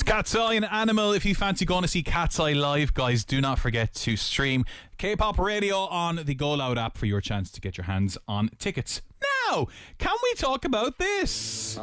Cat's Eye and Animal. If you fancy going to see Cat's Eye live, guys, do not forget to stream K-Pop Radio on the Go Loud app for your chance to get your hands on tickets. Now, can we talk about this?